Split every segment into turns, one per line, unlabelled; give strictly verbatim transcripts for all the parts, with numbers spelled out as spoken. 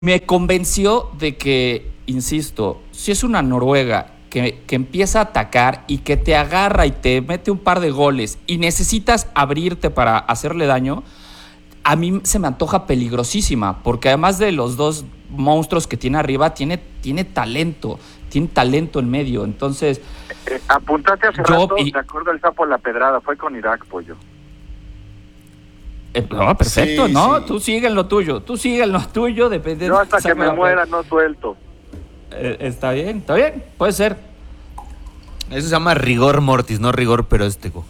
me convenció de que, insisto, si es una Noruega que, que empieza a atacar y que te agarra y te mete un par de goles y necesitas abrirte para hacerle daño, a mí se me antoja peligrosísima, porque además de los dos monstruos que tiene arriba, tiene, tiene talento, tiene talento en medio, entonces...
Eh, apuntaste hace
yo,
rato,
y,
de acuerdo al sapo la pedrada, fue con Irak, pollo.
Eh, no, perfecto,
Sí,
no,
sí.
tú sigue en lo tuyo, tú sigue en lo tuyo, depende.
Yo hasta que me muera no suelto.
Eh, está bien, está bien, puede ser.
Eso se llama rigor mortis, no rigor peróstico.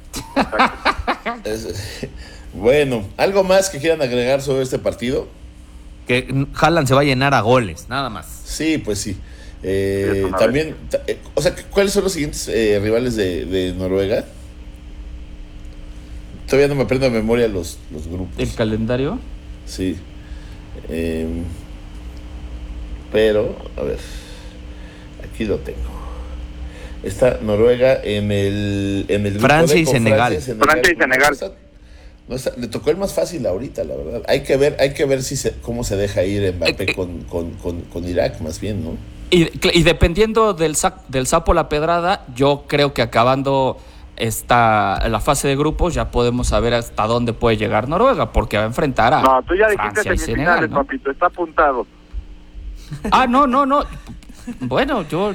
Es- bueno, ¿algo más que quieran agregar sobre este partido?
Que Haaland se va a llenar a goles, nada más.
Sí, pues sí. Eh,
Sí, es una
también, ta- eh, o sea, ¿cuáles son los siguientes eh, rivales de, de Noruega? Todavía no me aprendo de memoria los, los grupos.
¿El calendario?
Sí. Eh, pero, a ver, aquí lo tengo. Está Noruega en el, en el grupo
Francia
D
y
con
Senegal.
Francia y Senegal.
No está- no está- le tocó el más fácil ahorita, la verdad. Hay que ver, hay que ver si se, cómo se deja ir Mbappé
Eh, eh.
con, con, con, con Irak, más bien, ¿no?
Y, y dependiendo del, sa- del sapo la pedrada, yo creo que acabando esta, la fase de grupos ya podemos saber hasta dónde puede llegar Noruega, porque va a enfrentar a
No, tú ya dijiste
Francia y
semifinales,
Senegal, ¿no?
papito, está apuntado.
Ah, no, no, no. Bueno, yo...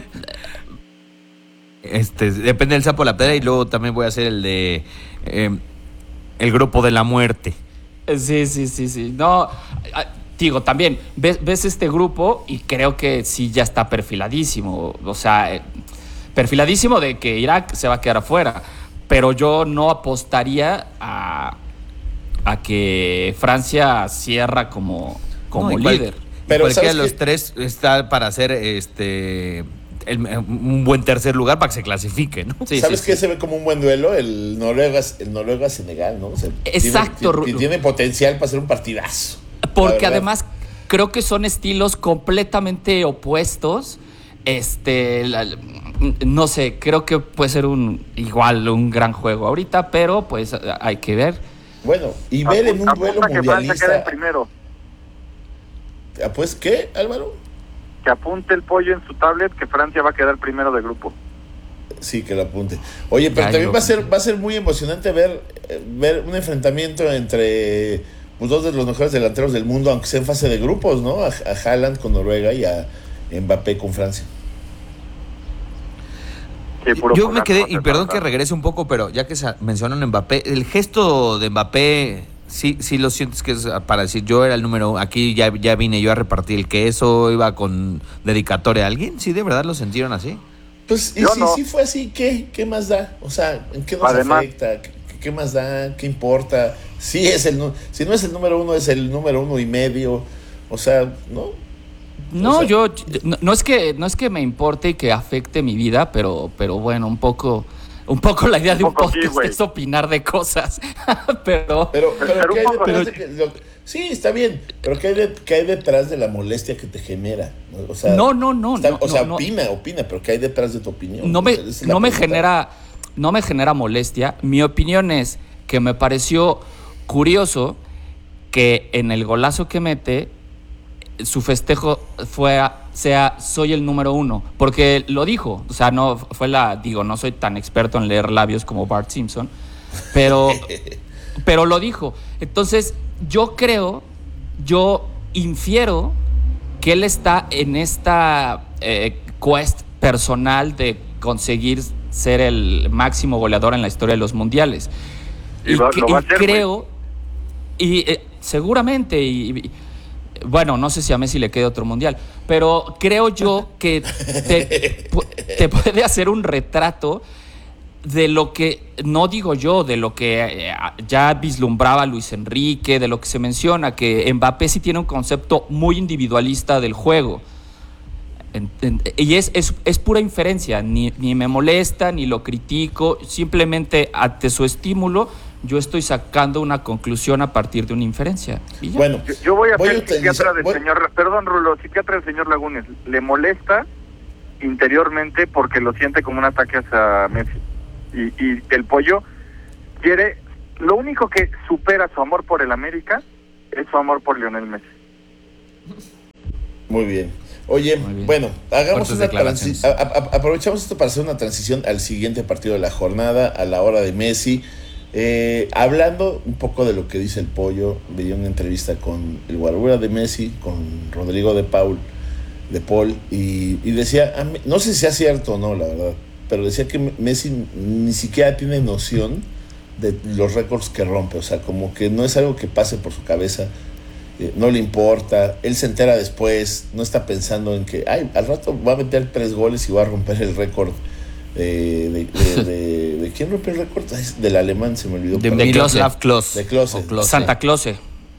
Este, depende del sapo la pedra y luego también voy a hacer el de eh, el grupo de la muerte.
Sí, sí, sí, sí. No, ah, digo, también ves, ves este grupo y creo que sí ya está perfiladísimo. O sea, eh, perfiladísimo de que Irak se va a quedar afuera. Pero yo no apostaría a, a que Francia cierra como, como
No, igual-
líder.
Pero,
Cualquiera de
¿sabes
los
qué?
tres está para hacer este el- un buen tercer lugar para que se clasifique, ¿no?
Sí,
¿Sabes
sí,
qué
sí.
se ve como un buen duelo? El Noruega, el Noruega Senegal, ¿no? O sea,
Exacto,
Tiene,
Rulo.
tiene, tiene potencial para ser un partidazo.
Porque
la verdad.
además creo que son estilos completamente opuestos. Este, la- no sé, creo que puede ser un igual un gran juego ahorita, pero pues hay que ver.
Bueno, y ver en un
Apunta
duelo
que Francia quede
mundialista.
primero.
Ah, pues, ¿qué, Álvaro?
Que apunte el pollo en su tablet que Francia va a quedar primero de grupo.
Sí, que lo apunte. Oye, pero
Ya,
también
yo-
va a ser va a ser muy emocionante ver eh, ver un enfrentamiento entre pues, dos de los mejores delanteros del mundo, aunque sea en fase de grupos, ¿no? A, a Haaland con Noruega y a Mbappé con Francia.
Sí, puro
Yo me
polaco,
quedé,
no
y
te
perdón
pasa.
que regrese un poco, pero ya que se mencionan Mbappé, el gesto de Mbappé, sí, sí lo sientes que es para decir yo era el número uno, aquí ya, ya vine yo a repartir el queso, iba con dedicatoria a alguien, ¿sí de verdad lo sintieron así?
Pues, y
Yo
si
no.
sí fue así, ¿qué? ¿Qué más da? O sea, ¿en qué nos
Además-
afecta? ¿Qué, qué más da? ¿Qué importa? Sí es el nu- si no es el número uno, es el número uno y medio. O sea, ¿no?
No,
O sea-
yo no, no es que no es que me importe y que afecte mi vida, pero pero bueno, un poco un poco la idea de
Un
un
poco sí,
podcast
güey.
es opinar de cosas. pero
Pero, pero,
Pero
¿qué
un
hay
poco
detrás
no
de que lo- sí, está bien, pero ¿qué hay, de- qué hay detrás de la molestia que te genera? O sea,
No, no, no,
está-
no,
o sea,
no, no.
opina, opina, pero ¿qué hay detrás de tu opinión?
no me,
Esa es la
no me
pregunta.
genera no me genera molestia. Mi opinión es que me pareció curioso que en el golazo que mete su festejo fue a- sea soy el número uno, porque lo dijo, o sea, no fue la digo, no soy tan experto en leer labios como Bart Simpson, pero pero lo dijo. Entonces, yo creo, yo infiero que él está en esta eh, quest personal de conseguir ser el máximo goleador en la historia de los mundiales.
Y
Y,
va-
que-
lo va a
y
hacer,
creo, y eh, seguramente, y, y- bueno, no sé si a Messi le quede otro mundial, pero creo yo que te, pu- te puede hacer un retrato de lo que, no digo yo, de lo que eh, ya vislumbraba Luis Enrique, de lo que se menciona, que Mbappé sí tiene un concepto muy individualista del juego. En- en- y es, es, es pura inferencia, ni, ni me molesta, ni lo critico, simplemente ante su estímulo yo estoy sacando una conclusión a partir de una inferencia. Y ya.
Bueno,
Yo, yo voy a
voy
ser
a utilizar-
psiquiatra del
voy-
señor, perdón Rulo, psiquiatra del señor Lagunes, le molesta interiormente porque lo siente como un ataque hacia Messi. Y, y el pollo quiere, lo único que supera su amor por el América es su amor por Lionel Messi.
Muy bien. Oye,
Muy bien.
bueno, hagamos
Fuertes
una
declaraciones.
transición. Aprovechamos esto para hacer una transición al siguiente partido de la jornada, a la hora de Messi. Eh, hablando un poco de lo que dice el Pollo, veía una entrevista con el guarura de Messi, con Rodrigo de Paul, de Paul, y, y decía, a mí, no sé si sea cierto o no, la verdad, pero decía que Messi ni siquiera tiene noción de los récords que rompe, o sea, como que no es algo que pase por su cabeza. No le importa, él se entera después, no está pensando en que, ay, al rato va a meter tres goles y va a romper el récord eh, de, de, de, de ¿quién rompe el récord? Ay, del alemán, se me olvidó.
De
De
Miroslav Klose.
De Klose.
O Klose.
Santa Clause.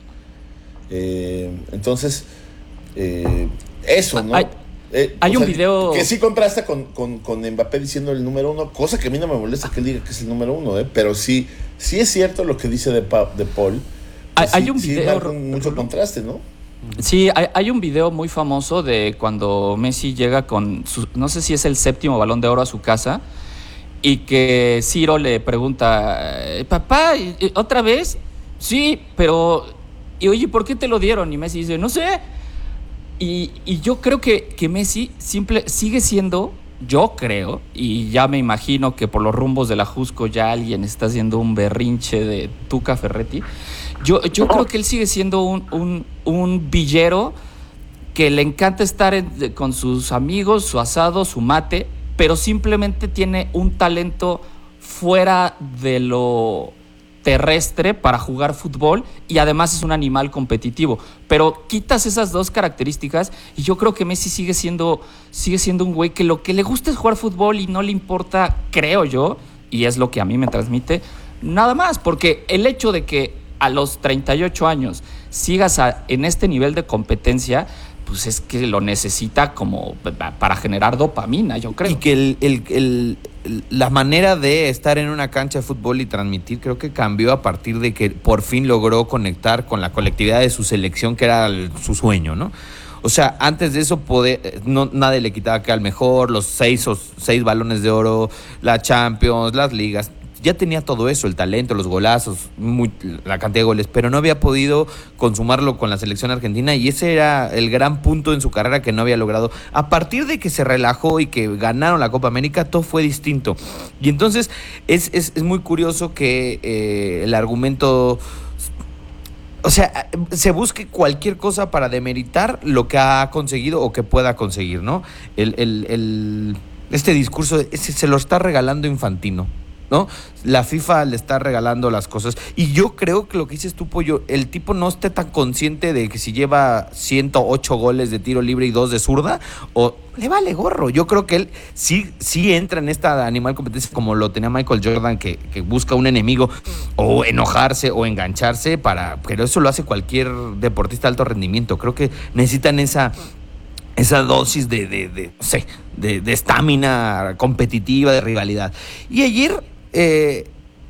Eh, entonces, eh, eso, ¿no?
Hay-
Eh,
hay
o
un
sea,
video-
que sí contrasta con, con, con Mbappé diciendo el número uno, cosa que a mí no me molesta que él diga que es el número uno, ¿eh? Pero sí, sí es cierto lo que dice de, Pa- de Paul.
Hay-
Sí-
hay un
sí
video,
marca un- mucho contraste, ¿no?
Sí, hay, hay un video muy famoso de cuando Messi llega con, su, no sé si es el séptimo Balón de Oro a su casa, y que Ciro le pregunta, eh, papá, ¿y- y ¿otra vez? Sí, pero, y oye, ¿por qué te lo dieron? Y Messi dice, no sé. Y, y yo creo que, que Messi simple, sigue siendo, yo creo, y ya me imagino que por los rumbos de la Jusco ya alguien está haciendo un berrinche de Tuca Ferretti. Yo, yo creo que él sigue siendo un, un, un villero que le encanta estar en- con sus amigos, su asado, su mate, pero simplemente tiene un talento fuera de lo terrestre para jugar fútbol y además es un animal competitivo. Pero quitas esas dos características y yo creo que Messi sigue siendo, sigue siendo un güey que lo que le gusta es jugar fútbol y no le importa, creo yo, y es lo que a mí me transmite, nada más, porque el hecho de que a los treinta y ocho años sigas a- en este nivel de competencia, pues es que lo necesita como pa- para generar dopamina, yo creo.
Y que el, el- el- la manera de estar en una cancha de fútbol y transmitir creo que cambió a partir de que por fin logró conectar con la colectividad de su selección, que era el- su sueño, ¿no? O sea, antes de eso poder, no, nadie le quitaba que al mejor, los seis o seis balones de oro, la Champions, las ligas. Ya tenía todo eso, el talento, los golazos, muy, la cantidad de goles, pero no había podido consumarlo con la selección argentina y ese era el gran punto en su carrera que no había logrado. A partir de que se relajó y que ganaron la Copa América, todo fue distinto. Y entonces es, es, es muy curioso que eh, el argumento... O sea, se busque cualquier cosa para demeritar lo que ha conseguido o que pueda conseguir, ¿no? El, el, el, este discurso ese se lo está regalando Infantino, ¿no? La FIFA le está regalando las cosas. Y yo creo que lo que dices tú, Pollo, el tipo no esté tan consciente de que si lleva ciento ocho goles de tiro libre y dos de zurda, o le vale gorro. Yo creo que él sí, sí entra en esta animal competencia como lo tenía Michael Jordan, que, que busca un enemigo o enojarse o engancharse para... Pero eso lo hace cualquier deportista de alto rendimiento. Creo que necesitan esa... esa dosis de, de, de no sé, de, de estamina competitiva, de rivalidad. Y ayer, eh,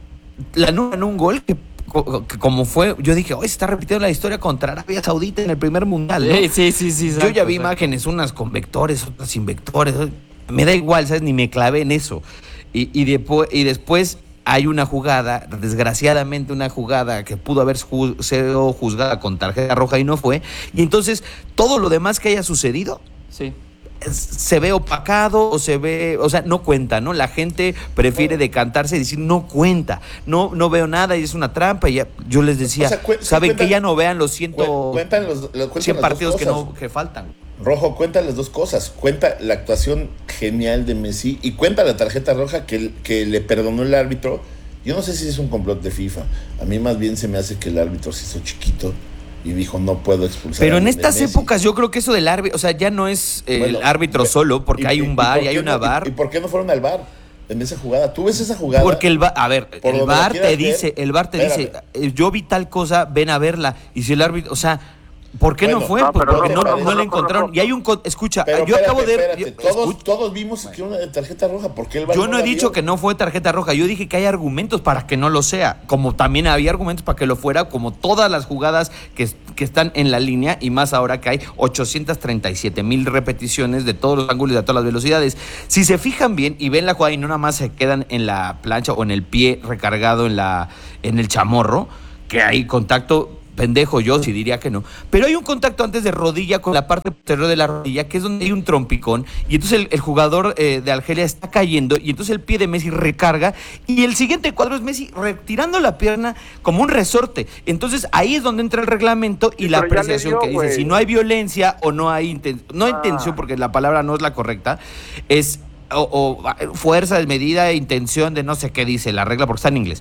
la Lanús ganó un gol que, que como fue, yo dije, hoy se está repitiendo la historia contra Arabia Saudita en el primer mundial, ¿no?
Sí, sí, sí, sí.
Yo
exacto,
ya vi
exacto.
imágenes, unas con vectores, otras sin vectores. Me da igual, ¿sabes? Ni me clavé en eso. Y, y, depo- y después hay una jugada, desgraciadamente una jugada que pudo haber ju- sido juzgada con tarjeta roja y no fue. Y entonces todo lo demás que haya sucedido
Sí.
es- se ve opacado o se ve, o sea, no cuenta, ¿no? La gente prefiere decantarse y decir, no cuenta, no, no veo nada y es una trampa. Y ya, yo les decía,
O sea, cu- sí
¿saben
cuenta-
que ya no vean los ciento,
Cu- Cuentan los, los- cuentan
cien
las dos
partidos que,
cosas.
no, que faltan?
Rojo, cuenta las dos cosas. Cuenta la actuación genial de Messi y cuenta la tarjeta roja que, que le perdonó el árbitro. Yo no sé si es un complot de FIFA. A mí más bien se me hace que el árbitro se hizo chiquito y dijo no puedo expulsar.
Pero
a
en
de
estas
Messi.
épocas yo creo que eso del árbitro, o sea, ya no es eh,
Bueno,
el árbitro
y-
solo, porque
y-
hay
y-
un
y
VAR
por
y hay
qué
una
no-
VAR.
¿Y por qué no fueron al VAR en esa jugada? ¿Tú ves esa jugada?
Porque el VAR, a ver,
Por
el
donde la
VAR
quieras
te
ver,
dice, el VAR te dice,
espérame.
eh, yo vi tal cosa, ven a verla. Y si el árbitro, o sea, ¿por qué no
Bueno,
fue?
no,
Pues
pero
porque
no,
no,
no,
no
no,
le
no,
encontraron.
no.
Y hay un, con- escucha,
Pero
yo
espérate,
acabo de...
espérate,
yo-
todos,
escu-
todos vimos que una tarjeta roja. ¿Por qué el VAR
Yo no he
la
dicho
vio?
que no fue tarjeta roja, yo dije que hay argumentos para que no lo sea, como también había argumentos para que lo fuera, como todas las jugadas que, que están en la línea, y más ahora que hay ochocientas treinta y siete mil repeticiones de todos los ángulos y de todas las velocidades. Si se fijan bien y ven la jugada y no nada más se quedan en la plancha o en el pie recargado en, la, en el chamorro, que hay contacto pendejo yo sí diría que no, pero hay un contacto antes de rodilla con la parte posterior de la rodilla, que es donde hay un trompicón, y entonces el, el jugador eh, de Argelia está cayendo, y entonces el pie de Messi recarga, y el siguiente cuadro es Messi retirando la pierna como un resorte. Entonces ahí es donde entra el reglamento y
Sí,
la
pero ya le
apreciación
dio,
que dice,
güey.
si no hay violencia o no hay inten- no
Ah.
intención, porque la palabra no es la correcta, es o, o fuerza de medida, intención de no sé qué dice la regla, porque está en inglés,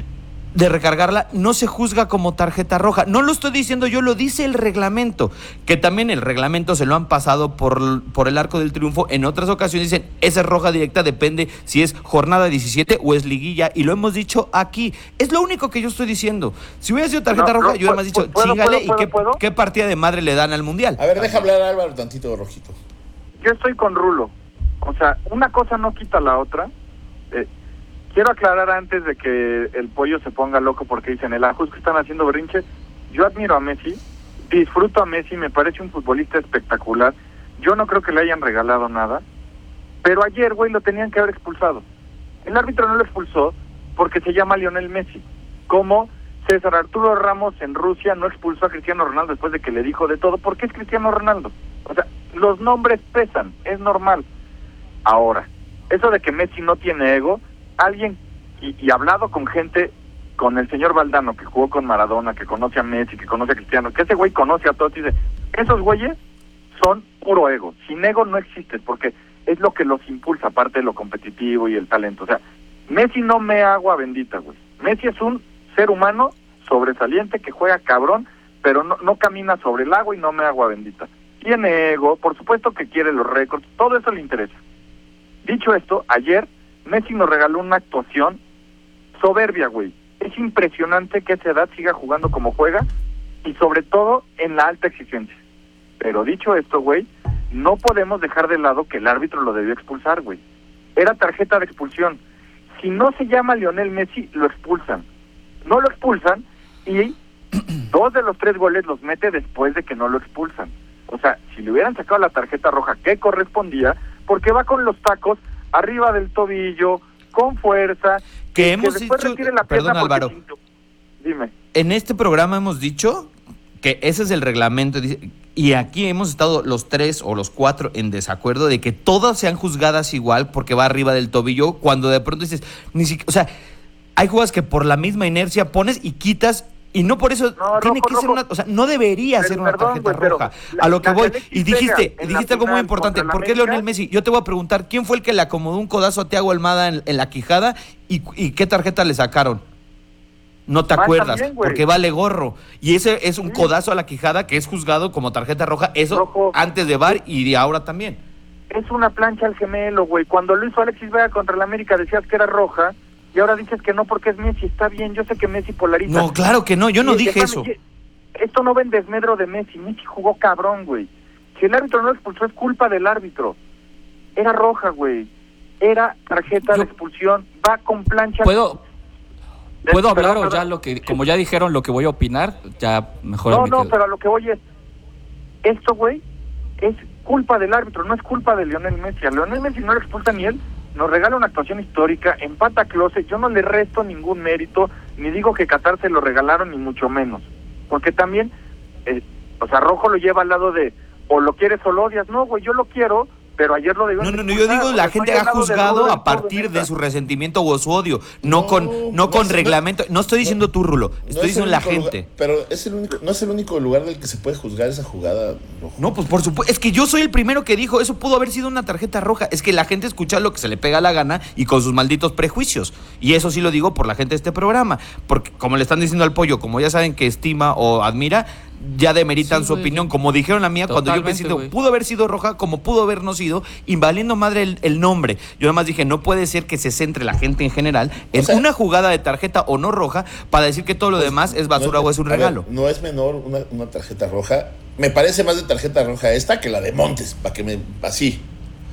de recargarla, no se juzga como tarjeta roja. No lo estoy diciendo yo, lo dice el reglamento, que también el reglamento se lo han pasado por, por el arco del triunfo. En otras ocasiones dicen, esa es roja directa, depende si es jornada diecisiete o es liguilla, y lo hemos dicho aquí. Es lo único que yo estoy diciendo. Si hubiera sido tarjeta
No,
roja,
no,
yo hubiera dicho,
¿puedo,
chíngale,
puedo,
y
puedo,
qué,
puedo?
qué partida de madre le dan al Mundial.
A ver, deja hablar a Álvaro tantito, Rojito.
Yo estoy con Rulo. O sea, una cosa no quita la otra. Eh, quiero aclarar antes de que el pollo se ponga loco porque dicen el ajus que están haciendo berrinche. Yo admiro a Messi, disfruto a Messi, me parece un futbolista espectacular. Yo no creo que le hayan regalado nada. Pero ayer, güey, lo tenían que haber expulsado. El árbitro no lo expulsó porque se llama Lionel Messi. Como César Arturo Ramos en Rusia no expulsó a Cristiano Ronaldo después de que le dijo de todo. ¿Por qué es Cristiano Ronaldo? O sea, los nombres pesan, es normal. Ahora, eso de que Messi no tiene ego, alguien, y, y hablado con gente, con el señor Valdano, que jugó con Maradona, que conoce a Messi, que conoce a Cristiano, que ese güey conoce a todos, y dice, esos güeyes son puro ego. Sin ego no existe, porque es lo que los impulsa, aparte de lo competitivo y el talento. O sea, Messi no me agua bendita, güey. Messi es un ser humano sobresaliente que juega cabrón, pero no, no camina sobre el agua y no me agua bendita. Tiene ego, por supuesto que quiere los récords, todo eso le interesa. Dicho esto, ayer Messi nos regaló una actuación soberbia, güey. Es impresionante que a esa edad siga jugando como juega y sobre todo en la alta exigencia. Pero dicho esto, güey, no podemos dejar de lado que el árbitro lo debió expulsar, güey. Era tarjeta de expulsión. Si no se llama Lionel Messi, lo expulsan. No lo expulsan y dos de los tres goles los mete después de que no lo expulsan. O sea, si le hubieran sacado la tarjeta roja que correspondía, porque va con los tacos arriba del tobillo, con fuerza,
Que
que
hemos
después
dicho-
retire la
perdón,
pierna porque
Álvaro.
sintió- Dime.
En este programa hemos dicho que ese es el reglamento, dice- y aquí hemos estado los tres o los cuatro en desacuerdo de que todas sean juzgadas igual porque va arriba del tobillo, cuando de pronto dices, ni siquiera, o sea, hay jugadas que por la misma inercia pones y quitas, y no por eso
No,
tiene
rojo,
que ser
rojo.
una, o sea, no debería
Pero
ser una
perdón,
tarjeta
güey, pero
roja.
la-
A lo que
la
voy,
de Alexis
y dijiste,
Vega en
dijiste
la
algo muy
final
importante,
contra
¿por
el
qué
América?
Lionel Messi? Yo te voy a preguntar, ¿quién fue el que le acomodó un codazo a Thiago Almada en, en la quijada y, y qué tarjeta le sacaron? No te
Mal
acuerdas,
también, güey.
porque vale gorro. Y ese es un
Sí.
codazo a la quijada que es juzgado como tarjeta roja, eso
Rojo.
antes de V A R y de ahora también.
Es una plancha al gemelo, güey. Cuando lo hizo Alexis Vega contra el América decías que era roja y ahora dices que no porque es Messi. Está bien, yo sé que Messi polariza.
No, claro que no, yo no
Y,
dije
espérame,
eso.
y- Esto no va en desmedro de Messi. Messi jugó cabrón, güey. Si el árbitro no lo expulsó es culpa del árbitro. Era roja, güey. Era tarjeta
Yo-
de expulsión. Va con plancha.
¿Puedo,
De-
¿puedo hablar
perdón,
o ya
perdón.
lo que, como ya dijeron lo que voy a opinar, ya mejor
No,
me
no,
quedo.
pero a lo que voy es, esto, güey, es culpa del árbitro, no es culpa de Lionel Messi. A Lionel Messi no le expulsa ni él, nos regala una actuación histórica, empata a Klose, yo no le resto ningún mérito, ni digo que Qatar se lo regalaron, ni mucho menos. Porque también, eh, o sea, Rojo lo lleva al lado de, o lo quieres o lo odias. No, güey, yo lo quiero, pero ayer lo digo.
No, no, no, yo digo la gente ha juzgado a partir de su resentimiento o su odio, no,
No,
con no
no
con
es-
reglamento. No estoy diciendo tú, Rulo,
No
estoy
es el
diciendo la
único lugar-
gente.
pero es el único, no es el único lugar del que se puede juzgar esa jugada, Rojo.
No, pues por supuesto, es que yo soy el primero que dijo, eso pudo haber sido una tarjeta roja. Es que la gente escucha lo que se le pega la gana y con sus malditos prejuicios. Y eso sí lo digo por la gente de este programa. Porque como le están diciendo al pollo, como ya saben que estima o admira, ya demeritan
Sí,
su
güey.
opinión. Como dijeron la mía cuando yo
Totalmente,
pensé,
güey.
pudo haber sido roja, como pudo haber no sido, y valiendo madre el, el nombre. Yo además dije, no puede ser que se centre la gente en general en
O sea-
una jugada de tarjeta o no roja para decir que todo lo demás es basura
No
o es un
a ver,
regalo.
no es menor una, una tarjeta roja. Me parece más de tarjeta roja esta que la de Montes, para que me... Así.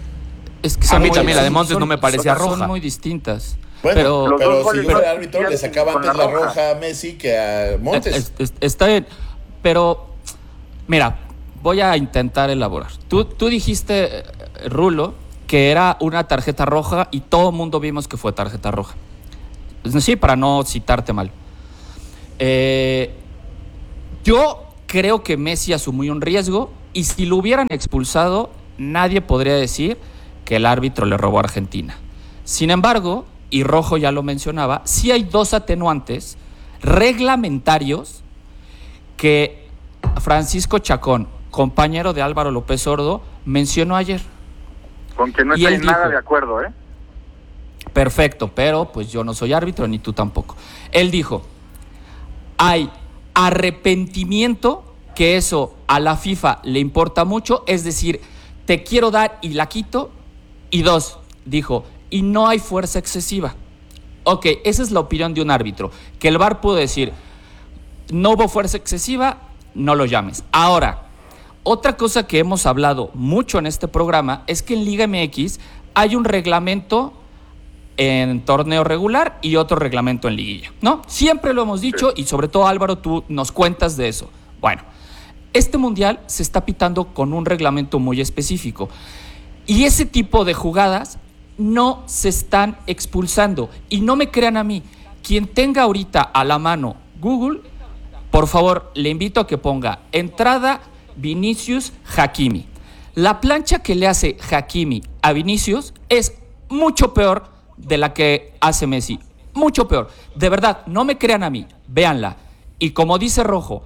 Es que
A
son
mí
muy-
también la de
son-
Montes no
son-
me parecía
son
roja.
muy distintas.
Bueno,
pero
Los
pero
dos
si
goles
yo fuera
no
árbitro, le
existían
sacaba
con
antes
la
la
roja.
roja a Messi que a Montes.
Es- es- está bien, pero mira, voy a intentar elaborar. Tú, tú dijiste, eh, Rulo, que era una tarjeta roja y todo el mundo vimos que fue tarjeta roja. Sí, para no citarte mal. Eh, Yo creo que Messi asumió un riesgo y si lo hubieran expulsado, nadie podría decir que el árbitro le robó a Argentina. Sin embargo, y Rojo ya lo mencionaba, sí hay dos atenuantes reglamentarios que Francisco Chacón, compañero de Álvaro López Sordo, mencionó ayer.
Con que no
Y
estoy
él
nada
dijo,
de acuerdo, ¿eh?
Perfecto, pero pues yo no soy árbitro ni tú tampoco. Él dijo, hay arrepentimiento, que eso a la FIFA le importa mucho, es decir, te quiero dar y la quito. Y dos, dijo, y no hay fuerza excesiva. Ok, esa es la opinión de un árbitro, que el V A R pudo decir, no hubo fuerza excesiva, no lo llames. Ahora, otra cosa que hemos hablado mucho en este programa es que en Liga M X hay un reglamento en torneo regular y otro reglamento en liguilla, ¿no? Siempre lo hemos dicho y sobre todo, Álvaro, tú nos cuentas de eso. Bueno, este mundial se está pitando con un reglamento muy específico y ese tipo de jugadas no se están expulsando. Y no me crean a mí, quien tenga ahorita a la mano Google, por favor, le invito a que ponga entrada Vinicius Hakimi. La plancha que le hace Hakimi a Vinicius es mucho peor de la que hace Messi. Mucho peor. De verdad, no me crean a mí, véanla. Y como dice Rojo,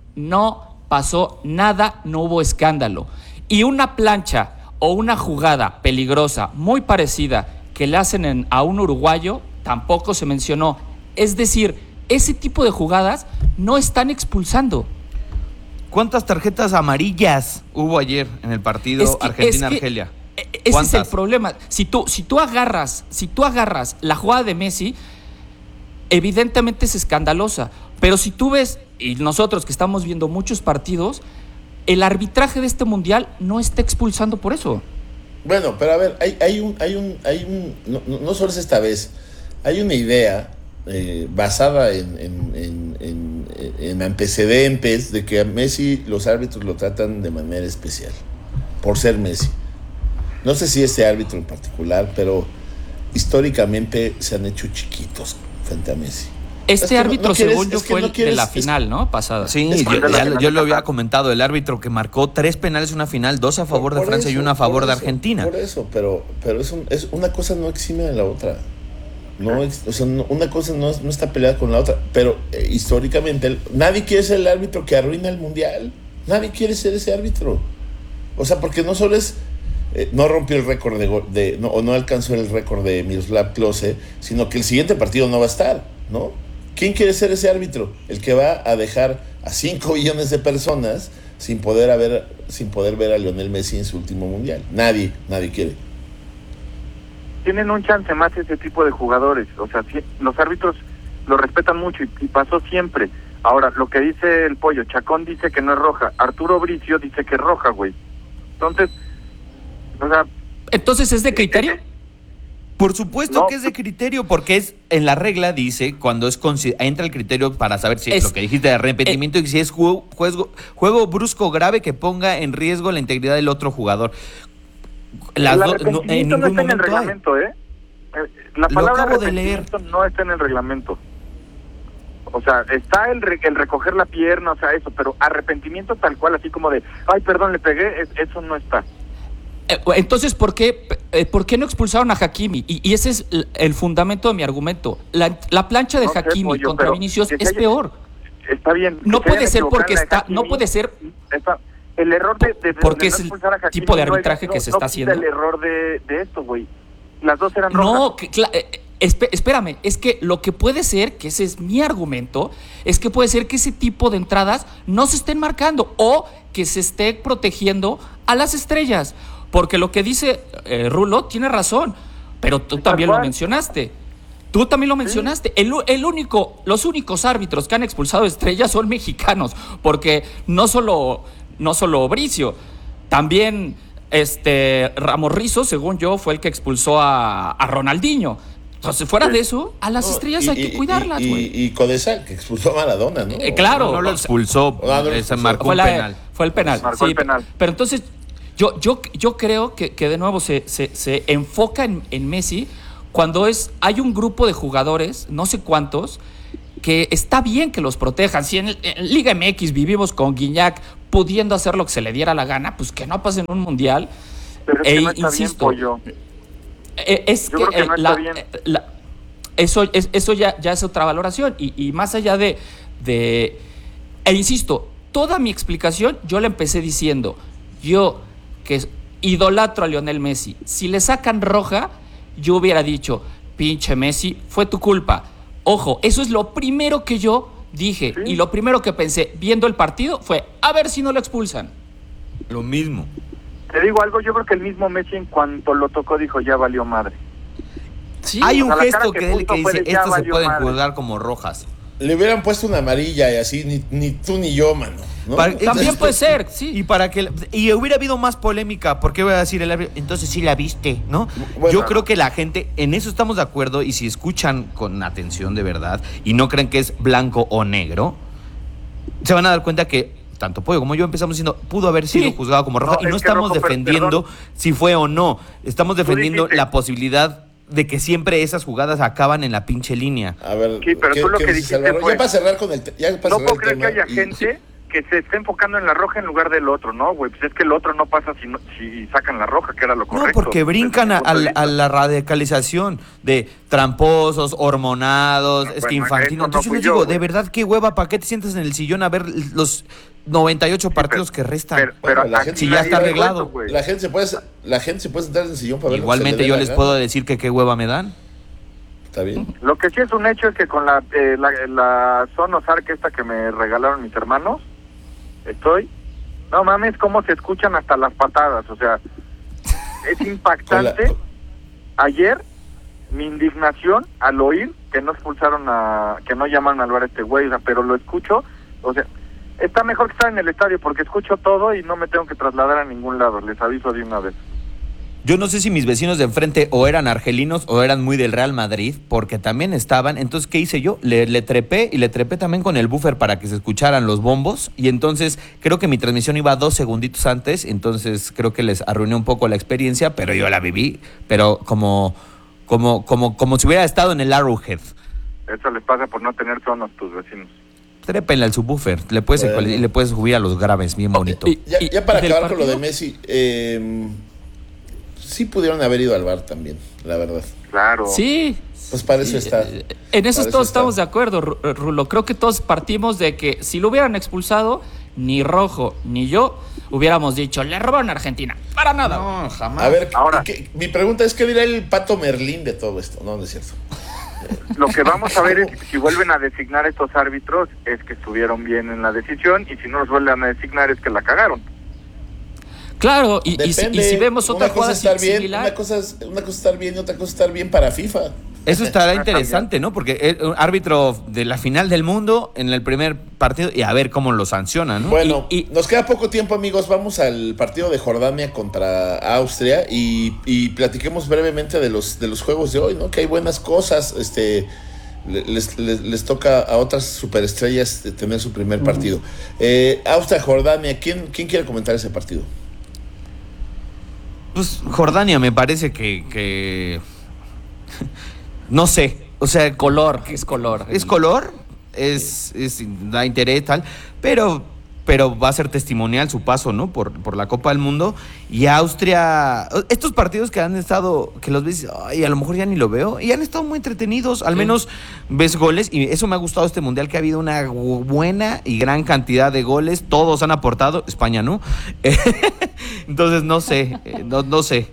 no pasó nada, no hubo escándalo. Y una plancha o una jugada peligrosa muy parecida que le hacen en, a un uruguayo tampoco se mencionó. Es decir, ese tipo de jugadas no están expulsando.
¿Cuántas tarjetas amarillas hubo ayer en el partido
Es que-
Argentina-Argelia?
es que, ese
¿Cuántas?
es el problema. Si tú, si tú agarras, si tú agarras la jugada de Messi, evidentemente es escandalosa. Pero si tú ves, y nosotros que estamos viendo muchos partidos, el arbitraje de este mundial no está expulsando por eso.
Bueno, pero a ver, hay, hay un, hay un, hay un, no, no- no solo es esta vez, hay una idea eh, basada en, en, en, en, en antecedentes de que a Messi los árbitros lo tratan de manera especial, por ser Messi. No sé si este árbitro en particular, pero históricamente se han hecho chiquitos frente a Messi.
Este
Es que no-
árbitro,
no quieres-
según yo,
es que
fue
no
el
quieres-
de la
es-
final, ¿no? Pasada.
Sí,
Es
yo,
que-
ya- yo lo había comentado, el árbitro que marcó tres penales en una final, dos a favor de
Por
Francia y
eso,
uno a favor
por
de
eso,
Argentina.
Por eso, pero, pero es, un- es una cosa no exime a la otra. No, es- o sea, no- una cosa no, es- no está peleada con la otra. Pero eh, históricamente, el- nadie quiere ser el árbitro que arruina el mundial. Nadie quiere ser ese árbitro. O sea, porque no solo es. eh, no rompió el récord de, go- de no, o no alcanzó el récord de Miroslav Klose, sino que el siguiente partido no va a estar, ¿no? ¿Quién quiere ser ese árbitro? El que va a dejar a cinco millones de personas sin poder haber, sin poder ver a Lionel Messi en su último mundial. Nadie, nadie quiere.
Tienen un chance más ese tipo de jugadores. O sea, si, los árbitros lo respetan mucho y, y pasó siempre. Ahora, lo que dice el Pollo, Chacón dice que no es roja, Arturo Bricio dice que es roja, güey. Entonces, o sea...
Entonces, ¿es de criterio?
eh,
Por supuesto
No.
que es de criterio, porque es en la regla dice cuando es consi- entra el criterio para saber si
Es-
lo que dijiste de arrepentimiento y si es juego, juego, juego brusco grave que ponga en riesgo la integridad del otro jugador. Las
el
do- no,
arrepentimiento
en
no
ningún
está en el
momento hay.
reglamento, ¿eh? Eh, La
Lo
palabra
acabo de leer.
arrepentimiento no está en el reglamento. O sea, está el, re- el recoger la pierna, o sea, eso, pero arrepentimiento tal cual, así como de, ay, perdón, le pegué, es- eso no está.
Eh, Entonces, ¿por qué, eh, ¿por qué no expulsaron a Hakimi? Y, y ese es el, el fundamento de mi argumento. La, la plancha de
No sé,
Hakimi
Pollo,
contra
pero
Vinicius
que se
es
haya-
peor.
Está bien.
No
que se
puede
hayan
ser
equivocado
porque
en la de
está,
Hakimi,
no puede ser.
está- el error de, de, de-
Porque
de
es
no
el
expulsar a Hakimi
tipo de
no es-
arbitraje
no-
que se
no
está
quita
haciendo.
el error de, de esto, güey. Las dos eran rojas.
No, que, cla- eh, espe- espérame, es que lo que puede ser, que ese es mi argumento, es que puede ser que ese tipo de entradas no se estén marcando o que se esté protegiendo a las estrellas. Porque lo que dice eh, Rulo tiene razón, pero tú también lo
cual.
mencionaste. Tú también lo mencionaste. El, u- el único, los únicos árbitros que han expulsado estrellas son mexicanos, porque no solo, no solo Bricio, también este Ramos Rizzo, según yo, fue el que expulsó a, a Ronaldinho. Entonces, fuera de eso, a las
No,
estrellas
y-
hay que
y-
cuidarlas,
y-
güey.
Y, y Codesal, que expulsó a Maradona, ¿no?
Eh, claro.
No lo expulsó,
Ah, no lo
se
expulsó.
marcó
Fue,
un
la-
penal.
fue el penal.
Marcó el penal.
Pero entonces, yo, yo, yo creo que, que de nuevo se, se, se enfoca en, en Messi cuando es, hay un grupo de jugadores, no sé cuántos, que está bien que los protejan. Si en, en Liga M X vivimos con Guiñac pudiendo hacer lo que se le diera la gana, pues que no pase en un mundial.
Pero es que
E
no está
insisto,
bien, Pollo.
eh, es
Yo
que,
creo que
eh,
no está
la-
bien.
eh, la- eso, es, eso ya, ya es otra valoración. Y, y más allá de, de. E insisto, toda mi explicación yo la empecé diciendo, yo que idolatro a Lionel Messi, si le sacan roja, yo hubiera dicho, pinche Messi, fue tu culpa. Ojo, eso es lo primero que yo dije.
Sí.
Y lo primero que pensé viendo el partido fue, a ver si no lo expulsan.
Lo mismo.
Te digo algo, yo creo que el mismo Messi en cuanto lo tocó dijo, ya valió madre.
Sí,
Hay
o
un
sea, la
gesto
cara que
que, él
puso
que
fue
dice,
de, "Ya
estos se
valió
pueden
madre".
juzgar como rojas.
Le hubieran puesto una amarilla y así, ni, ni tú ni yo, mano. ¿no?
Para-
también
Esto-
puede ser, sí.
Y para que y hubiera habido más polémica, ¿por qué voy a decir el árbitro? Entonces sí la viste, ¿no?
Bueno.
Yo creo que la gente, en eso estamos de acuerdo, y si escuchan con atención de verdad y no creen que es blanco o negro, se van a dar cuenta que tanto Pollo como yo empezamos diciendo, pudo haber sido
Sí.
juzgado como roja,
No,
y
es
no
que,
estamos
Rocco, per-
defendiendo
perdón.
si fue o no. Estamos defendiendo
dijiste-
la posibilidad de que siempre esas jugadas acaban en la pinche línea.
A ver,
Sí, pero tú lo que
dices,
dijiste
Álvaro?
fue-
Ya para cerrar con el te- ya para
No
cerrar
puedo
el
creer que
tema,
haya
y-
gente que se esté enfocando en la roja en lugar del otro, ¿no, güey? Pues es que el otro no pasa si, no- si sacan la roja, que era lo correcto.
No, porque
desde
brincan
mi
a,
punto
a
de
la-
vista.
a la radicalización de tramposos, hormonados,
Ah,
es que
bueno,
infantiles.
eso no
Entonces yo
fui
les
yo,
digo,
güey.
de verdad, qué hueva, ¿para qué te sientas en el sillón a ver los noventa y ocho partidos que restan?
Pero, pero
Bueno, la
aquí
gente-
Si ya
nadie
está
lo ha
arreglado.
puesto, güey.
La gente se puede la gente se puede sentar en el sillón para ver lo que se
Igualmente
le
yo
dé la
les
gana.
puedo decir que qué hueva me dan.
Está bien.
Lo que sí es un hecho es que con la, eh, la, la Sonos Arc esta que me regalaron mis hermanos, estoy... No mames, cómo se escuchan hasta las patadas, o sea, es impactante.
Con
Ayer, mi indignación al oír que no expulsaron a... que no llaman al bar a este güey, o sea, pero lo escucho, o sea, está mejor que estar en el estadio porque escucho todo y no me tengo que trasladar a ningún lado, les aviso de una vez.
Yo no sé si mis vecinos de enfrente o eran argelinos o eran muy del Real Madrid, porque también estaban. Entonces, ¿qué hice yo? Le, le trepé y le trepé también con el buffer para que se escucharan los bombos. Y entonces creo que mi transmisión iba dos segunditos antes. Entonces creo que les arruiné un poco la experiencia, pero yo la viví. Pero como, como, como, como si hubiera estado en el Arrowhead.
Eso les pasa por no tener Sonos tus vecinos.
Trépenle al subwoofer. Le puedes,
Bueno.
ecualizar y le puedes subir a los graves, bien bonito.
y-
Ya, ya para
del
acabar con lo de
partido.
Messi, eh, sí pudieron haber ido al bar también, la verdad.
Claro.
Sí.
Pues para eso está.
Eh, En eso
Para
todos
está.
estamos de acuerdo, Ru- Rulo. Creo que todos partimos de que si lo hubieran expulsado, ni Rojo ni yo hubiéramos dicho, le robaron a Argentina. Para nada.
No, jamás.
A ver,
Ahora.
¿qué- mi pregunta es, ¿qué dirá el Pato Merlín de todo esto? No, no es cierto.
Lo que vamos a ver es si vuelven a designar estos árbitros es que estuvieron bien en la decisión y si no los vuelven a designar es que la cagaron.
Claro, y, y si, y
Depende.
si vemos otra
una cosa
jugada
es estar bien,
similar.
una cosa es, una cosa es estar bien y otra cosa es estar bien para FIFA.
Eso estará interesante, ¿no? Porque es un árbitro de la final del mundo en el primer partido y a ver cómo lo sanciona, ¿no?
Bueno,
Y- y-
nos queda poco tiempo, amigos. Vamos al partido de Jordania contra Austria y, y platiquemos brevemente de los de los juegos de hoy, ¿no? Que hay buenas cosas. Este le- les, les, les toca a otras superestrellas de tener su primer partido. Eh, Austria Jordania, ¿quién quién quiere comentar ese partido?
Pues Jordania me parece que, que... no sé, o sea,
Color, es color.
es color, es, es da interés tal, pero pero va a ser testimonial su paso, ¿no? Por, por la Copa del Mundo. Y Austria, estos partidos que han estado, que los ves, ay, a lo mejor ya ni lo veo, y han estado muy entretenidos, al
Sí.
menos ves goles, y eso me ha gustado este Mundial, que ha habido una buena y gran cantidad de goles, todos han aportado, España no. Entonces no sé, eh, no, no sé.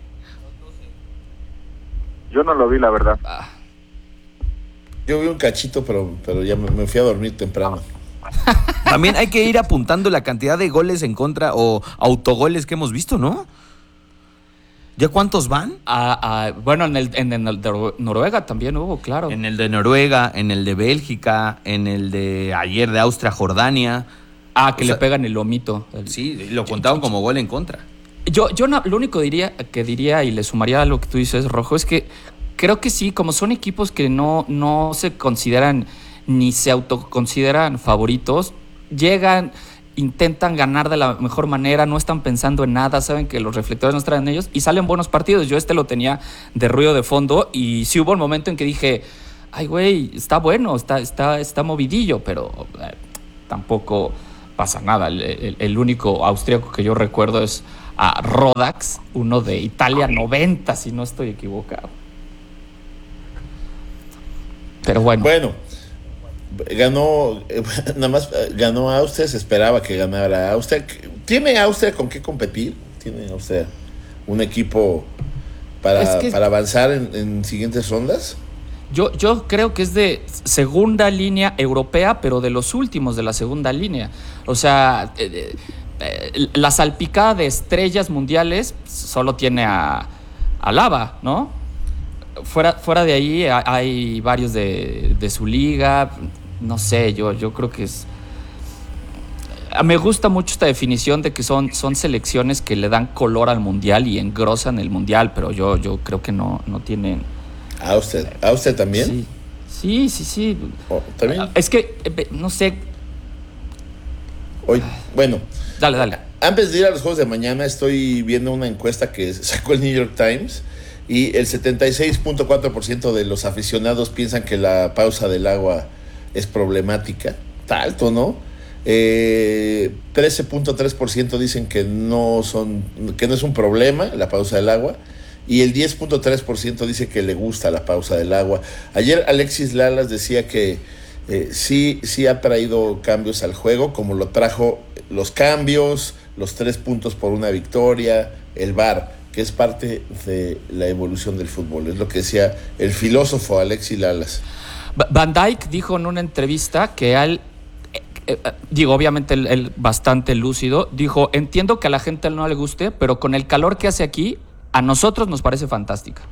Yo no lo vi, la verdad.
Ah,
Yo vi un cachito, pero, pero ya me, me fui a dormir temprano.
También hay que ir apuntando la cantidad de goles en contra o autogoles que hemos visto, ¿no? ¿Ya cuántos van?
ah, ah, bueno, en el, en el de Noruega también hubo, claro.
En el de Noruega, en el de Bélgica, en el de ayer de Austria, Jordania.
Ah, que
O
le
sea,
pegan el lomito. El-
Sí, lo contaron como gol en contra.
Yo, yo no, lo único diría, que diría y le sumaría a lo que tú dices, Rojo, es que creo que sí, como son equipos que no, no se consideran ni se autoconsideran favoritos, llegan, intentan ganar de la mejor manera, no están pensando en nada, saben que los reflectores no están en ellos y salen buenos partidos. Yo este lo tenía de ruido de fondo y sí hubo un momento en que dije, ay, güey, está bueno, está, está, está movidillo, pero eh, tampoco pasa nada. El, el, el único austríaco que yo recuerdo es a Rodax, uno de Italia noventa, si no estoy equivocado. Pero bueno.
Bueno, ganó, eh, nada más ganó Austria, se esperaba que ganara Austria. ¿Tiene Austria con qué competir? ¿Tiene Austria un equipo para,
Es que-
para avanzar en, en siguientes rondas?
Yo, yo creo que es de segunda línea europea, pero de los últimos de la segunda línea. O sea, eh, eh, la salpicada de estrellas mundiales solo tiene a, a Lava, ¿no? Fuera, fuera de ahí ha- hay varios de, de su liga. No sé, yo, yo creo que es... Me gusta mucho esta definición de que son, son selecciones que le dan color al mundial y engrosan el mundial, pero yo, yo creo que no, no tienen...
Austria, Austria también.
Sí, sí, sí, sí.
Oh, también.
Es que, eh, no sé.
Hoy, bueno,
Dale, dale.
antes de ir a los juegos de mañana, estoy viendo una encuesta que sacó el New York Times y el setenta y seis punto cuatro por ciento de los aficionados piensan que la pausa del agua es problemática. Está alto, ¿no? Eh, trece punto tres por ciento dicen que no son, que no es un problema la pausa del agua. Y el diez punto tres por ciento dice que le gusta la pausa del agua. Ayer Alexis Lalas decía que eh, sí, sí ha traído cambios al juego, como lo trajo los cambios, los tres puntos por una victoria, el V A R, que es parte de la evolución del fútbol. Es lo que decía el filósofo Alexis Lalas.
Van Dijk dijo en una entrevista que él, eh, eh, digo, obviamente él, él bastante lúcido, dijo, entiendo que a la gente no le guste, pero con el calor que hace aquí, a nosotros nos parece fantástica.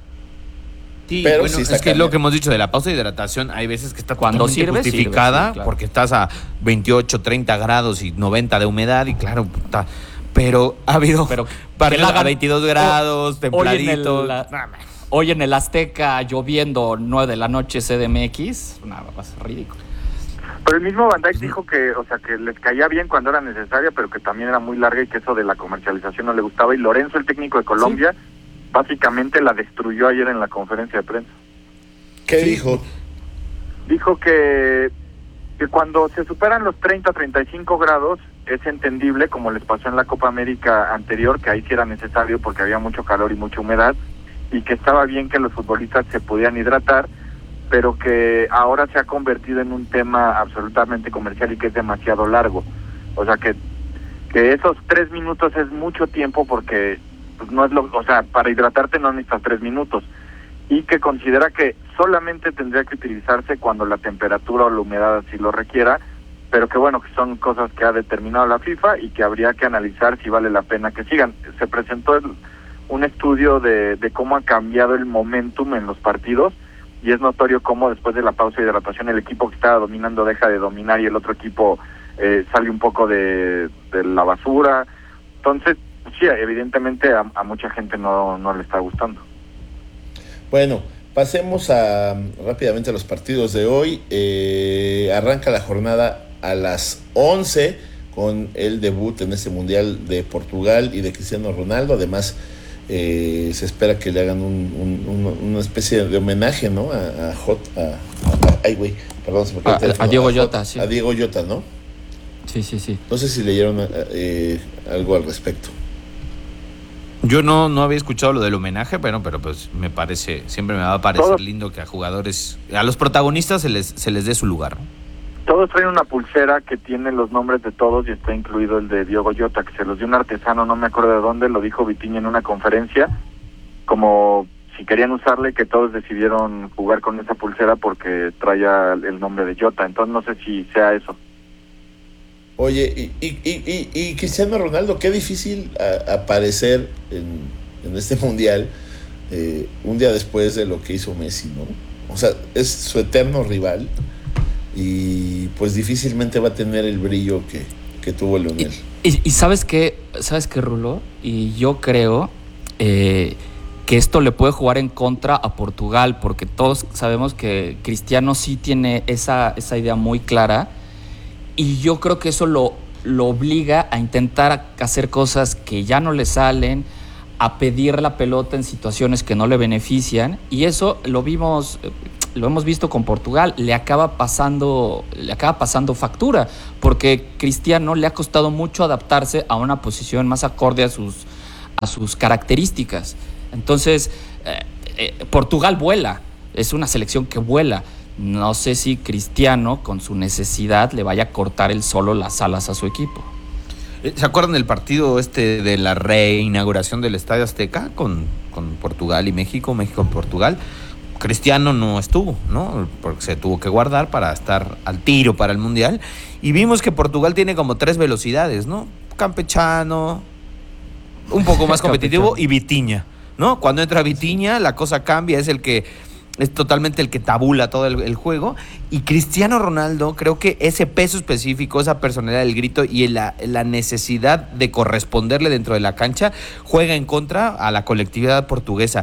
Sí,
Pero
bueno,
sí está
es que
cañón.
lo que hemos dicho de la pausa de hidratación, hay veces que está
Cuando
totalmente
sirve,
justificada
sirve, sí, claro.
porque estás a veintiocho, treinta grados y noventa de humedad y claro, puta, pero ha habido
Pero
partidos
que la
a
hagan-
veintidós grados,
Hoy en, el,
templaditos.
la- hoy en el Azteca lloviendo nueve de la noche C D M X, nada más ridículo.
Pero el mismo Van Dijk dijo que, o sea, que les caía bien cuando era necesaria, pero que también era muy larga y que eso de la comercialización no le gustaba. Y Lorenzo, el técnico de Colombia, básicamente la destruyó ayer en la conferencia de prensa.
¿Qué
Sí.
dijo?
Dijo que, que cuando se superan los treinta, treinta y cinco grados es entendible, como les pasó en la Copa América anterior, que ahí sí era necesario porque había mucho calor y mucha humedad, y que estaba bien que los futbolistas se podían hidratar, pero que ahora se ha convertido en un tema absolutamente comercial y que es demasiado largo. O sea, que, que esos tres minutos es mucho tiempo porque pues, no es lo, o sea, para hidratarte no necesitas tres minutos. Y que considera que solamente tendría que utilizarse cuando la temperatura o la humedad así lo requiera, pero que bueno, que son cosas que ha determinado la FIFA y que habría que analizar si vale la pena que sigan. Se presentó el, un estudio de, de cómo ha cambiado el momentum en los partidos, y es notorio cómo después de la pausa de hidratación el equipo que estaba dominando deja de dominar y el otro equipo eh, sale un poco de, de la basura. Entonces, sí, evidentemente a, a mucha gente no, no le está gustando.
Bueno, pasemos a rápidamente a los partidos de hoy. Eh, arranca la jornada a las once con el debut en este Mundial de Portugal y de Cristiano Ronaldo. Además, eh, se espera que le hagan un, un, un, una especie de homenaje, ¿no? A, a Jot, a, a, ay, güey, perdón, se me cayó el
A-
teléfono.
a Diego
Jot-
Jota, sí.
A Diego Jota, ¿no?
Sí, sí, sí.
No sé si leyeron eh, algo al respecto.
Yo no, no había escuchado lo del homenaje, pero, pero pues me parece, siempre me va a parecer
Todo-
lindo que a jugadores, a los protagonistas se les, se les dé su lugar, ¿no?
Todos traen una pulsera que tiene los nombres de todos y está incluido el de Diogo Jota, que se los dio un artesano, no me acuerdo de dónde, lo dijo Vitinha en una conferencia, como si querían usarle, que todos decidieron jugar con esa pulsera porque traía el nombre de Jota. Entonces no sé si sea eso.
Oye, y, y, y, y, y Cristiano Ronaldo, qué difícil a, aparecer en, en este Mundial eh, un día después de lo que hizo Messi, ¿no? O sea, es su eterno rival y pues difícilmente va a tener el brillo que, que tuvo Lionel.
Y, y, y sabes qué, ¿sabes qué, Rulo? Y yo creo eh, que esto le puede jugar en contra a Portugal, porque todos sabemos que Cristiano sí tiene esa, esa idea muy clara, y yo creo que eso lo, lo obliga a intentar hacer cosas que ya no le salen, a pedir la pelota en situaciones que no le benefician, y eso lo vimos, lo hemos visto con Portugal, le acaba pasando, le acaba pasando factura, porque Cristiano le ha costado mucho adaptarse a una posición más acorde a sus, a sus características. Entonces, eh, eh, Portugal vuela, es una selección que vuela. No sé si Cristiano, con su necesidad, le vaya a cortar él solo las alas a su equipo.
¿Se acuerdan del partido este de la reinauguración del Estadio Azteca con, con Portugal y México, México y Portugal? Cristiano no estuvo, ¿no? Porque se tuvo que guardar para estar al tiro para el Mundial. Y vimos que Portugal tiene como tres velocidades, ¿no? Campechano, un poco más competitivo, y Vitinha, ¿no? Cuando entra Vitinha, la cosa cambia, es el que es totalmente el que tabula todo el, el juego. Y Cristiano Ronaldo, creo que ese peso específico, esa personalidad del grito y la, la necesidad de corresponderle dentro de la cancha, juega en contra a la colectividad portuguesa.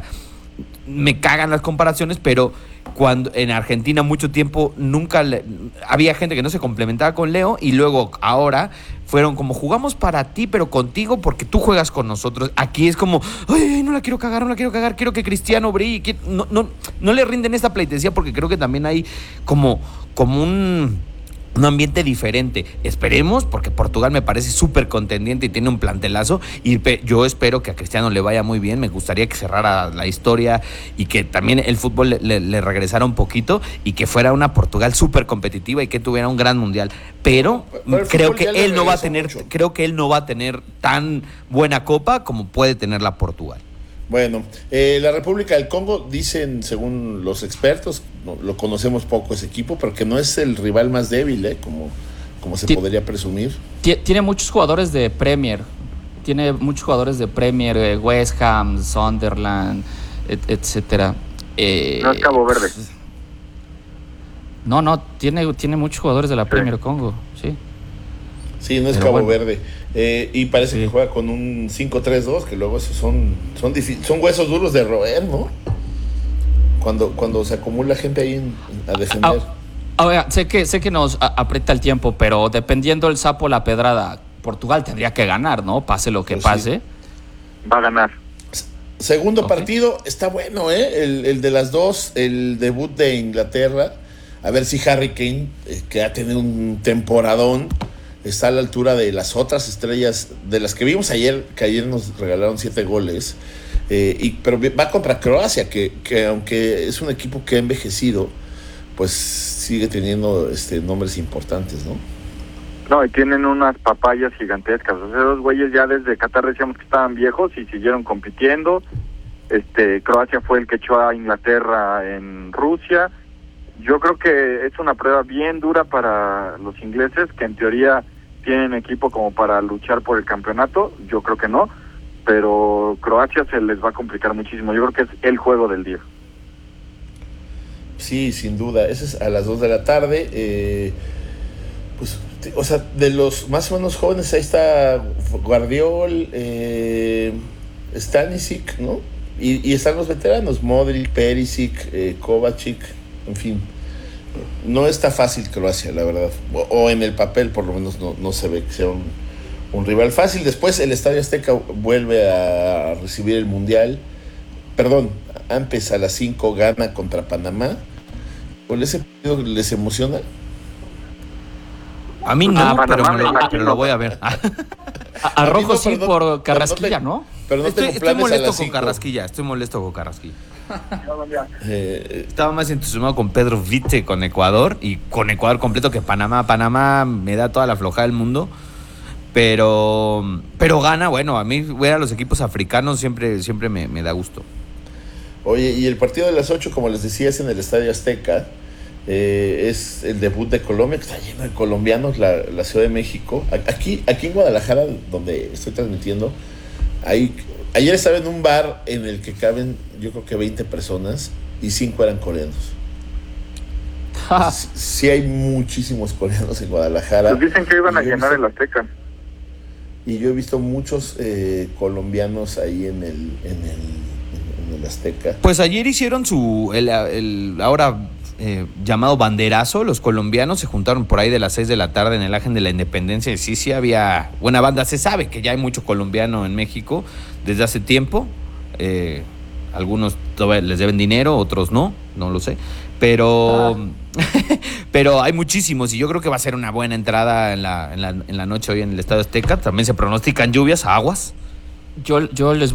Me cagan las comparaciones, pero cuando en Argentina mucho tiempo nunca le, había gente que no se complementaba con Leo, y luego ahora fueron como jugamos para ti pero contigo porque tú juegas con nosotros. Aquí es como ay, no la quiero cagar, no la quiero cagar, quiero que Cristiano brille, quiero, no, no, no le rinden esta pleitesía, porque creo que también hay como, como un un ambiente diferente. Esperemos, porque Portugal me parece súper contendiente y tiene un plantelazo, y pe- yo espero que a Cristiano le vaya muy bien. Me gustaría que cerrara la historia y que también el fútbol le, le, le regresara un poquito y que fuera una Portugal súper competitiva y que tuviera un gran mundial. Pero, Pero creo que él no va a tener, mucho. creo que él no va a tener tan buena copa como puede tenerla Portugal.
Bueno, eh, la República del Congo, dicen, según los expertos, no, lo conocemos poco ese equipo, pero que no es el rival más débil, ¿eh? como, como se T- podría presumir.
T- tiene muchos jugadores de Premier, tiene muchos jugadores de Premier, eh, West Ham, Sunderland, et- etcétera. Eh,
no es Cabo Verde.
No, no, tiene, tiene muchos jugadores de la sí. Premier Congo, sí.
Sí, no es Pero Cabo bueno. Verde. Eh, y parece sí. que juega con un cinco tres dos, que luego esos son son, difi- son huesos duros de roer, ¿no? Cuando, cuando se acumula gente ahí en, a defender.
Ah, ah, sé que sé que nos a, aprieta el tiempo, pero dependiendo el sapo la pedrada, Portugal tendría que ganar, ¿no? Pase lo que pues pase.
Sí. Va a ganar.
Segundo okay. partido, está bueno, ¿eh? El, el de las dos, el debut de Inglaterra. A ver si Harry Kane, eh, que ha tenido un temporadón, está a la altura de las otras estrellas, de las que vimos ayer, que ayer nos regalaron siete goles, eh, y, pero va contra Croacia, que, que aunque es un equipo que ha envejecido, pues sigue teniendo este, nombres importantes, ¿no?
No, y tienen unas papayas gigantescas. O sea, los güeyes ya desde Qatar decíamos que estaban viejos y siguieron compitiendo. Este, Croacia fue el que echó a Inglaterra en Rusia. Yo creo que es una prueba bien dura para los ingleses, que en teoría tienen equipo como para luchar por el campeonato. Yo creo que no, pero Croacia se les va a complicar muchísimo. Yo creo que es el juego del día.
Sí, sin duda. Ese es a las dos de la tarde. Eh, pues, o sea, de los más o menos jóvenes, ahí está Guardiol, eh, Stanisic, ¿no? Y, y están los veteranos, Modric, Perisic, eh, Kovacic, en fin. No está fácil Croacia, la verdad. O, o en el papel, por lo menos, no, no se ve que sea un, un rival fácil. Después el Estadio Azteca vuelve a recibir el Mundial. Perdón, antes a las cinco gana contra Panamá. ¿Con ese partido les emociona?
A mí no, ah, pero, Panamá, me lo, pero lo voy a ver.
A, a Rojo no, sí, no, por Carrasquilla, ¿no?
Pero no
estoy, estoy molesto con
cinco.
Carrasquilla, estoy molesto con Carrasquilla. eh, Estaba más entusiasmado con Pedro Viche con Ecuador y con Ecuador completo que Panamá. Panamá me da toda la flojada del mundo, pero pero gana. Bueno, a mí ver a los equipos africanos siempre, siempre me, me da gusto.
Oye, y el partido de las ocho, como les decía, es en el Estadio Azteca. Eh, es el debut de Colombia, que está lleno de colombianos, la, la Ciudad de México. Aquí, aquí en Guadalajara, donde estoy transmitiendo, hay, ayer estaba en un bar en el que caben, yo creo que veinte personas, y cinco eran coreanos. sí, sí hay muchísimos coreanos en Guadalajara.
Pues dicen que iban a llenar el Azteca.
Y yo he visto muchos eh, colombianos ahí en el, en el, en el Azteca.
Pues ayer hicieron su, el, el ahora eh, llamado banderazo. Los colombianos se juntaron por ahí de las seis de la tarde en el Ángel de la Independencia y sí, sí había buena banda. Se sabe que ya hay mucho colombiano en México desde hace tiempo. Eh, algunos todavía les deben dinero, otros no, no lo sé. Pero, ah. pero hay muchísimos y yo creo que va a ser una buena entrada en la, en la, en la noche hoy en el Estadio Azteca. También se pronostican lluvias, aguas.
Yo, yo les